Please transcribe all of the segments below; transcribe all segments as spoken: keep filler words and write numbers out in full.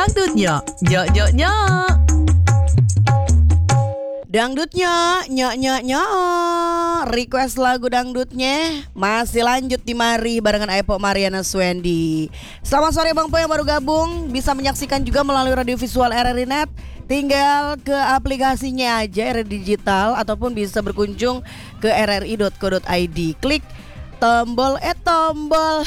Dangdutnya, nyok nyok nyok. Dangdutnya, nyok nyok nyok. Request lagu dangdutnya masih lanjut di Mari barengan Aepo Mariana Swendi. Selamat sore Bang Po yang baru gabung. Bisa menyaksikan juga melalui radio visual R R I Net. Tinggal ke aplikasinya aja R R I Digital ataupun bisa berkunjung ke r r i dot co dot i d. Klik tombol eh tombol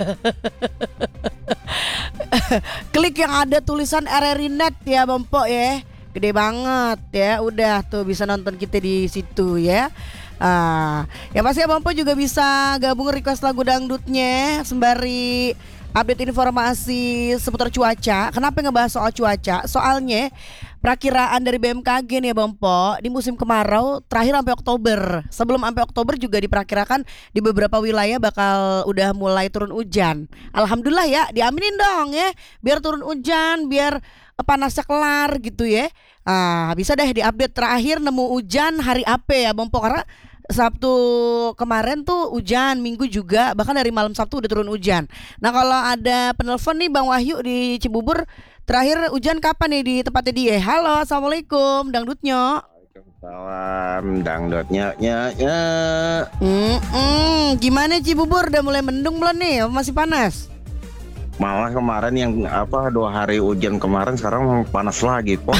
klik yang ada tulisan R R I Net ya Bang Po ya. Gede banget ya. Udah tuh bisa nonton kita di situ ya. Ah, ya pasti Bang Po juga bisa gabung request lagu dangdutnya sembari update informasi seputar cuaca. Kenapa ngebahas soal cuaca? Soalnya perakiraan dari B M K G nih ya Bang Po, di musim kemarau terakhir sampai Oktober. Sebelum sampai Oktober juga diperkirakan di beberapa wilayah bakal udah mulai turun hujan. Alhamdulillah ya, diaminin dong ya. Biar turun hujan, biar panasnya kelar gitu ya. Ah, bisa deh diupdate terakhir nemu hujan hari apa ya Bang Po, karena Sabtu kemarin tuh hujan, Minggu juga, bahkan dari malam Sabtu udah turun hujan. Nah kalau ada penelpon nih Bang Wahyu di Cibubur, terakhir hujan kapan nih di tempatnya dia? Halo, assalamualaikum, dangdutnya. Waalaikumsalam, dangdutnya, nya, nya. Mm-mm. Gimana Cibubur, udah mulai mendung belum nih? Masih panas? Malah kemarin yang apa dua hari hujan kemarin sekarang panas lagi, Po.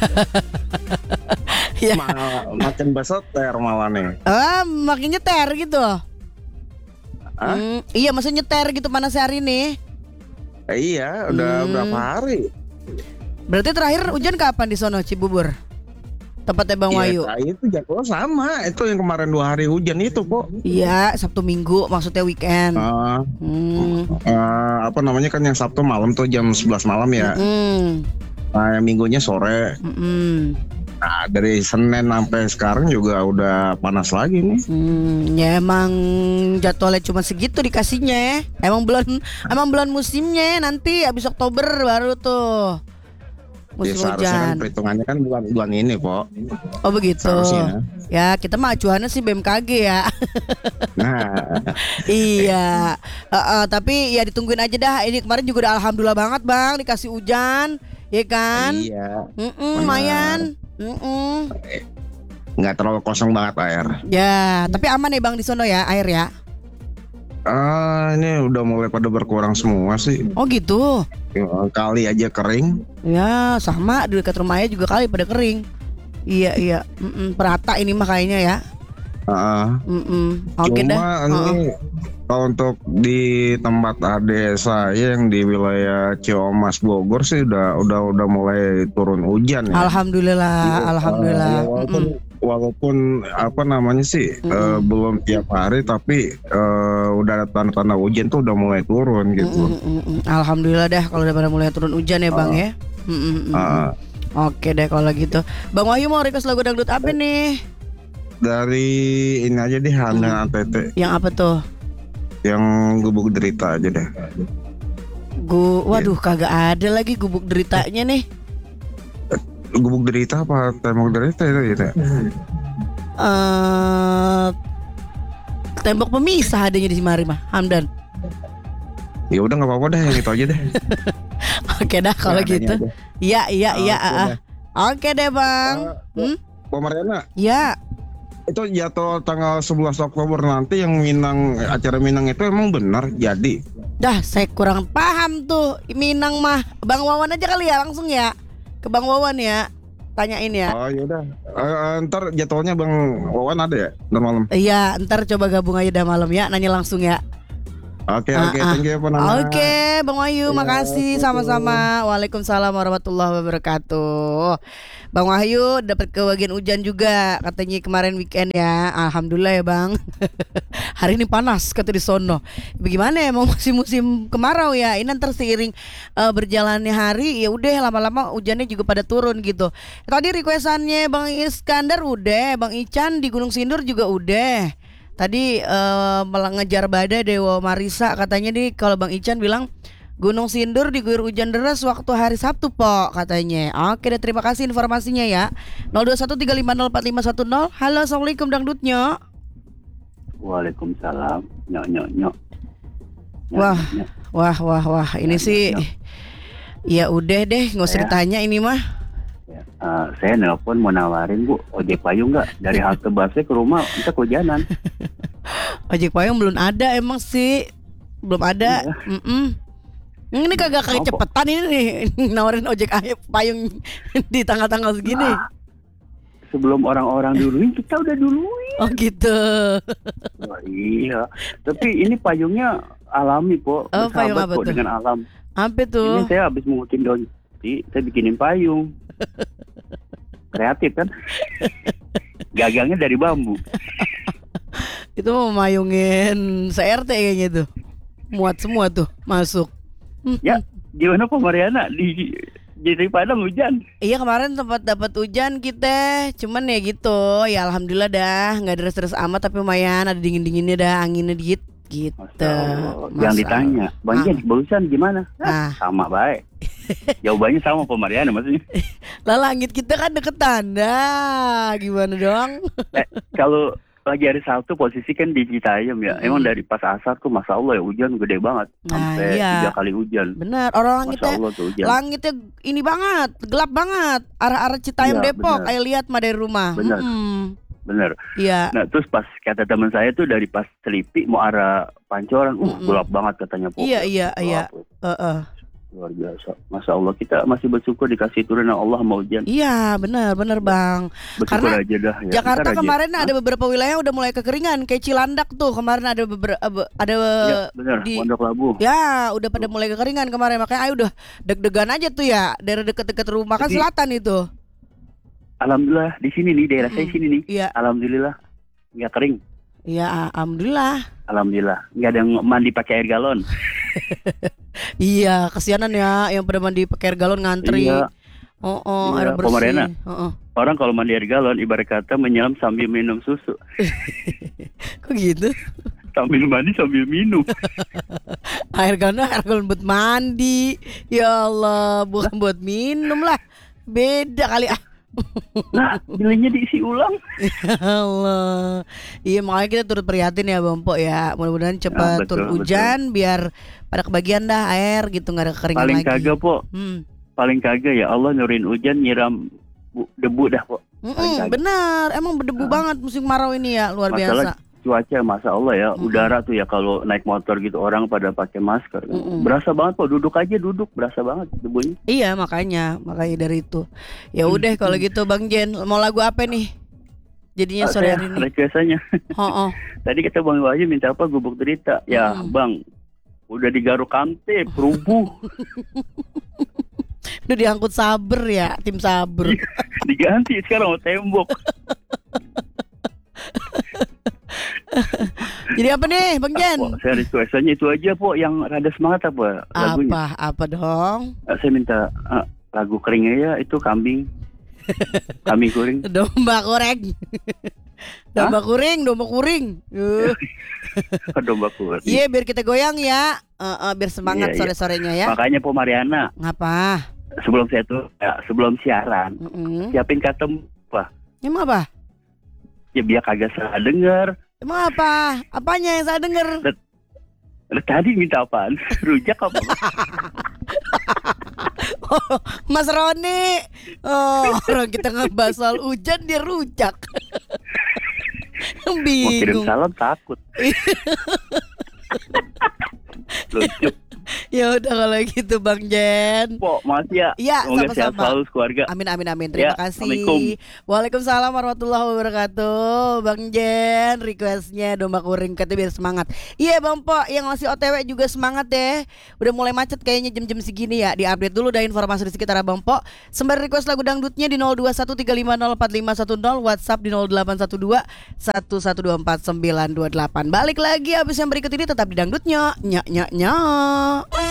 Ya. Ma- makin besoter malah nih. Ah, makin nyeter gitu. Hah? Hmm, iya, maksudnya nyeter gitu panas hari ini. Eh, iya, udah Hmm. berapa hari? Berarti terakhir hujan kapan di sono Cibubur? Tempatnya Bang Wahyu. Iya, itu jadwal sama. Itu yang kemarin dua hari hujan itu, Po. Iya, Sabtu Minggu maksudnya weekend. Uh, Hmm. uh, apa namanya kan yang Sabtu malam tuh jam sebelas malam ya. Mm-mm. Nah, yang Minggunya sore. Mm-mm. Nah, dari Senin sampai sekarang juga udah panas lagi nih. Hmm, ya emang jadwalnya cuma segitu dikasihnya ya. Emang bulan emang bulan musimnya nanti habis Oktober baru tuh musim Ya, seharusnya kan hujan. perhitungannya kan bulan bulan ini, Po. Oh begitu. Seharusnya. Ya kita mah acuannya sih B M K G ya. Nah, Iya. Uh-uh, tapi ya ditungguin aja dah. Ini kemarin juga udah alhamdulillah banget Bang dikasih hujan, ya kan? iya, Mm-mm, lumayan. Mm-mm. nggak terlalu kosong banget air. Ya, tapi aman ya Bang di sono ya air ya. Ah, ini udah mulai pada berkurang semua sih. Oh gitu. Kali aja kering. Ya sama di dekat rumahnya juga kali pada kering. Iya iya. Mm-mm, perata ini mah kayaknya ya. Ah, Mm-mm. Oke dah. cuma Uh-uh. ini kalau untuk di tempat ade saya yang di wilayah Ciamas Bogor sih udah udah udah mulai turun hujan ya. Alhamdulillah, Iya, alhamdulillah. uh, walaupun walaupun apa namanya sih Mm-mm. uh, belum tiap hari tapi uh, udah ada tanda-tanda hujan tuh udah mulai turun gitu. Mm-mm, mm-mm. Alhamdulillah dah kalau udah pada mulai turun hujan ya Bang Uh, ya. Mm-mm, mm-mm. uh, Oke deh kalau gitu. Bang Wahyu mau request lagu dangdut apa nih? dari ini aja deh Hana A T T Yang apa tuh? yang gubuk derita aja deh. Gu, waduh kagak ada lagi gubuk deritanya nih. Gubuk derita apa tembok derita itu gitu ya? Eh, tembok pemisah adanya di Mari mah, Hamdan. Ya udah nggak apa-apa deh yang itu aja deh. Oke dah kalau Yang gitu. adanya aja. Iya iya iya. Oke ah, ah. deh. Oke deh Bang. Hmm? Po Mariana, Ya. itu jadwal tanggal sebelas Oktober nanti yang Minang, acara Minang itu emang benar jadi? Dah saya kurang paham tuh Minang mah. Bang Wawan aja kali ya langsung ya. Ke Bang Wawan ya. Tanyain ya. Oh yaudah, uh, ntar jadwalnya Bang Wawan ada ya ntar malam? Iya, ntar coba gabung aja dah malam ya. Nanya langsung ya. Oke Ah, oke, ah. thank you Po Nana. Oke, Bang Wahyu, Iya, makasih sama-sama. Waalaikumsalam warahmatullahi wabarakatuh. Bang Wahyu dapat kebagian hujan juga katanya kemarin weekend ya. Alhamdulillah ya Bang. Hari ini panas kata di sono. Bagaimana ya mau musim-musim kemarau ya. Ini ntar seiring uh, berjalannya hari ya udah lama-lama hujannya juga pada turun gitu. Tadi requestannya Bang Iskandar udah, Bang Ican di Gunung Sindur juga udah. Tadi uh, malah ngejar badai Dewa Marisa katanya nih kalau Bang Ican bilang Gunung Sindur diguyur hujan deras waktu hari Sabtu Po katanya. Oke deh terima kasih informasinya ya. nol dua satu tiga lima nol empat lima satu nol. Halo assalamualaikum dangdutnya. Waalaikumsalam. Nyok nyok nyok. Nyok, Wah nyok. wah wah wah ini Nyok, sih nyok. Ya udah deh, nggak usah Saya, ditanya ini mah. ya, eh, saya nelpon mau nawarin bu ojek payung nggak dari halte busnya ke rumah kita kehujanan. Ojek payung belum ada emang sih, belum ada. Iya. Mm-mm. Ini kagak Apa? kecepetan ini nih nawarin ojek ayo payung di tanggal-tanggal segini. Ah, sebelum orang-orang duluin kita udah duluin. Oh gitu. Wah, iya. Tapi ini payungnya alami kok. Oh, payung Bersahabat apa kok tuh? dengan alam. Apa Ini tuh? saya habis mengutin daun jati, saya bikinin payung. Kreatif kan? Gagangnya dari bambu. Itu mau mayungin C R T kayaknya tuh. Muat semua tuh masuk. Ya, gimana Pak Mariana di di Padang hujan? Iya kemarin tempat dapat hujan kita, cuman ya gitu, ya alhamdulillah dah, nggak deras-deras amat tapi lumayan ada dingin-dinginnya dah, anginnya dikit gitu. Masya Allah. Masya Yang ditanya, Bang Ah. Jen, barusan gimana? Ah. Sama baik. Jawabannya sama Pak Mariana maksudnya. Lah langit kita kan deketan, dah gimana dong? Eh, kalau lagi hari Sabtu posisi kan di Citayam ya. Mm-mm. Emang dari pas asar tuh Masya Allah ya hujan gede banget. Nah, Sampai iya. tiga kali hujan. Benar, orang Masya langitnya Allah tuh hujan. langitnya ini banget, gelap banget, arah-arah Citayam Iya, Depok, benar. kayak lihat mah dari rumah. Benar. Mm-mm. Bener. Iya. Nah terus pas kata teman saya tuh dari pas Selipi mau arah Pancoran, uh Mm-mm. gelap banget katanya Pok. Iya, iya, Gelap. iya. Heeh. Luar biasa. Masya Allah kita masih bersyukur dikasih turunan Allah mau hujan. Iya, benar, benar Bang. Bersyukur Karena aja dah. Ya. Jakarta Ntar aja. kemarin Hah? ada beberapa wilayah udah mulai kekeringan, kayak Cilandak tuh kemarin ada beberapa ada Ya bener. di- Pondok Labu. ya udah pada mulai kekeringan kemarin, makanya ayo udah deg-degan aja tuh ya daerah deket-deket rumah kan Jadi- selatan itu. Alhamdulillah di sini nih daerah saya Mm-mm. sini nih. Iya, Alhamdulillah nggak kering. iya alhamdulillah. Alhamdulillah nggak ada yang mandi pakai air galon. Iya, kesianan ya yang pada mandi pakai air galon ngantri. Iya. Oh, oh, Iya, air bersih. Pemerena. Oh, oh. Orang kalau mandi air galon ibarat kata menyelam sambil minum susu. Kok gitu? Sambil mandi sambil minum. Air galon air galon buat mandi. Ya Allah, bukan buat minum lah. Beda kali ah. Nah belinya diisi ulang. Ya Allah. Iya makanya kita turut prihatin ya Bang Po ya. Mudah-mudahan cepat betul, turun hujan biar pada kebagian dah air gitu, nggak ada kekeringan Paling lagi. kagak po, Hmm. paling kagak ya Allah nurin hujan nyiram bu- debu dah po. Mm-mm, Paling kagak. benar, emang berdebu Ah. banget musim kemarau ini ya, luar Masalah biasa. cuaca masa Allah ya, Mm-mm. udara tuh ya kalau naik motor gitu orang pada pakai masker. Mm-mm. Berasa banget po, duduk aja duduk berasa banget debunya. Iya makanya, makanya dari itu. Ya udah kalau gitu Bang Jen, mau lagu apa nih? Jadinya Ah, sore saya hari ini. requestannya. Oh, oh. Tadi kata Bang Wahyu minta apa gubuk derita. Ya Mm-mm. Bang, udah digaruk kamtip, rubuh, Udah diangkut saber ya, tim saber. diganti sekarang mau tembok. Jadi apa nih Bang Jen? Po, saya requestannya itu aja po, yang rada semangat apa lagunya. Apa? Apa dong? Ah, saya minta ah, lagu keringnya ya itu kambing. Kambing kuring. Domba koreng. Domba kuring, domba kuring. Uh. Domba kuring. Iya biar kita goyang ya. Eh, eh, biar semangat Iya, iya. sore-sorenya ya. Makanya Po Mariana, Ngapa? sebelum saya tuh ya, sebelum siaran, Mm-mm. siapin kata apa? Emang apa? Ya biar kagak salah denger. Emang apa? Apanya yang saya denger? Lah, tadi minta apaan? Rujak apa? Oh, Mas Roni. Oh, orang kita ngebahas soal hujan dia rujak. Mau kirim Bingung. salam takut. Lucu. Ya udah kalau gitu Bang Jen. Po, makasih ya. Iya, Semoga sehat sama-sama. selalu keluarga. Amin amin amin. Terima Ya, kasih. Assalamualaikum. Waalaikumsalam warahmatullahi wabarakatuh. Bang Jen, requestnya domba kuring katanya biar semangat. Iya Bang Po, yang masih O T W juga semangat deh. Udah mulai macet kayaknya jam-jam segini ya. Diupdate dulu dah informasi di sekitar Bang Po. Sembari request lagu dangdutnya di nol dua satu tiga lima nol empat lima satu nol, WhatsApp di nol delapan satu dua satu satu dua empat sembilan dua delapan. Balik lagi habis yang berikut ini tetap di dangdutnya. Nyak nyak nyak.